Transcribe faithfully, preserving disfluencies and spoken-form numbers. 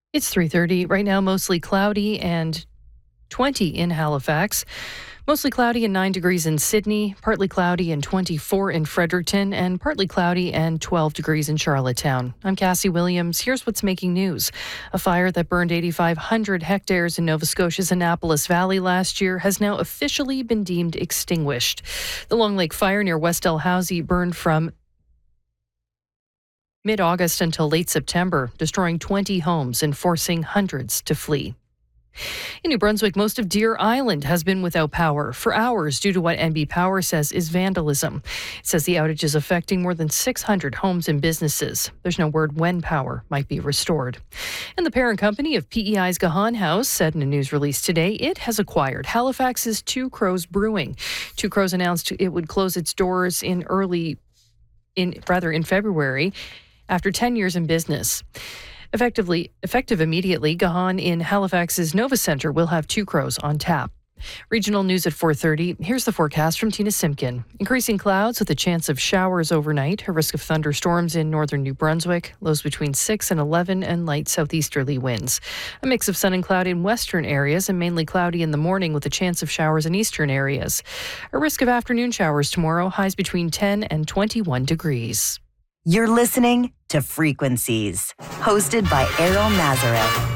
It's three thirty. Right now, mostly cloudy and twenty in Halifax. Mostly cloudy and nine degrees in Sydney, partly cloudy and twenty-four in Fredericton, and partly cloudy and twelve degrees in Charlottetown. I'm Cassie Williams. Here's what's making news. A fire that burned eight thousand five hundred hectares in Nova Scotia's Annapolis Valley last year has now officially been deemed extinguished. The Long Lake fire near West Dalhousie burned from mid-August until late September, destroying twenty homes and forcing hundreds to flee. In New Brunswick, most of Deer Island has been without power for hours due to what N B Power says is vandalism. It says the outage is affecting more than six hundred homes and businesses. There's no word when power might be restored. And the parent company of P E I's Gahan House said in a news release today it has acquired Halifax's Two Crows Brewing. Two Crows announced it would close its doors in early, in rather in February, after ten years in business. Effectively, effective immediately, Gahan in Halifax's Nova Centre will have Two Crows on tap. Regional news at four thirty. Here's the forecast from Tina Simpkin. Increasing clouds with a chance of showers overnight, a risk of thunderstorms in northern New Brunswick, lows between six and eleven, and light southeasterly winds. A mix of sun and cloud in western areas and mainly cloudy in the morning with a chance of showers in eastern areas. A risk of afternoon showers tomorrow, highs between ten and twenty-one degrees. You're listening to Frequencies, hosted by Errol Nazareth.